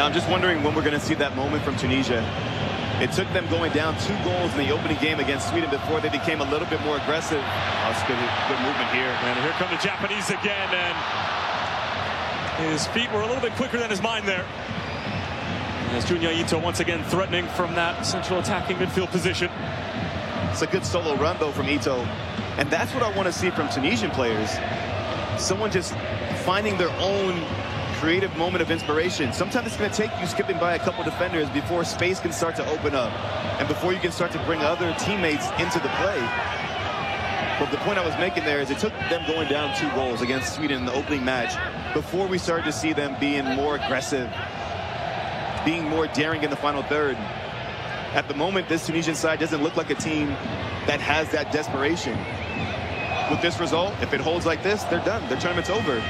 Now I'm just wondering when we're going to see that moment from Tunisia. It took them going down 2 goals in the opening game against Sweden before they became a little bit more aggressive. That's good movement here. And here come the Japanese again, and his feet were a little bit quicker than his mind there. As Junya Ito once again threatening from that central attacking midfield position. It's a good solo run though from Ito, and that's what I want to see from Tunisian players. Someone just finding their own creative moment of inspiration. Sometimes it's going to take you skipping by a couple defenders before space can start to open up and before you can start to bring other teammates into the play. But the point I was making there is it took them going down 2 goals against Sweden in the opening match before we started to see them being more aggressive, being more daring in the final third. At the moment, this Tunisian side doesn't look like a team that has that desperation. With this result, if it holds like this, they're done. Their tournament's over.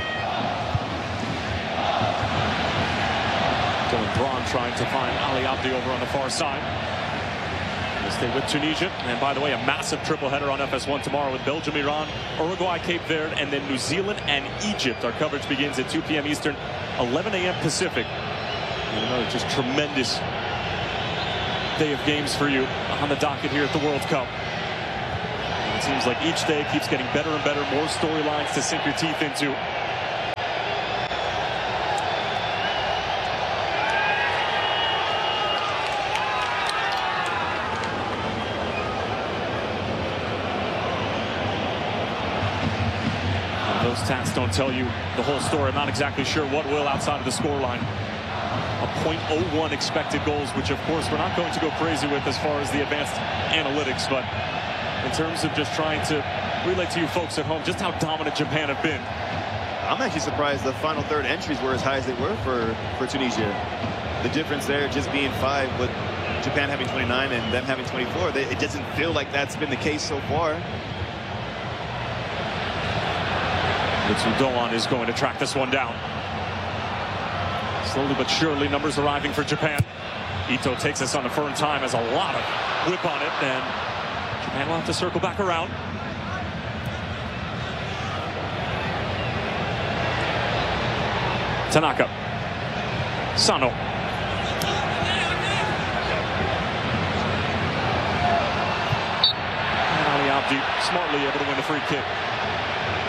Dylan Braun trying to find Ali Abdi over on the far side. We'll stay with Tunisia. And by the way, a massive triple header on FS1 tomorrow with Belgium, Iran, Uruguay, Cape Verde, and then New Zealand and Egypt. Our coverage begins at 2 p.m. Eastern, 11 a.m. Pacific. And another just tremendous day of games for you on the docket here at the World Cup. And it seems like each day keeps getting better and better, more storylines to sink your teeth into. Those stats don't tell you the whole story. I'm not exactly sure what will outside of the scoreline. A .01 expected goals, which of course we're not going to go crazy with as far as the advanced analytics, but in terms of just trying to relate to you folks at home just how dominant Japan have been. I'm actually surprised the final third entries were as high as they were for Tunisia. The difference there just being 5 with Japan having 29 and them having 24. It doesn't feel like that's been the case so far. Ritsu Doan is going to track this one down. Slowly but surely, numbers arriving for Japan. Ito takes us on a firm time, has a lot of whip on it, and Japan will have to circle back around. Tanaka. Sano. And Ali Abdi smartly able to win the free kick.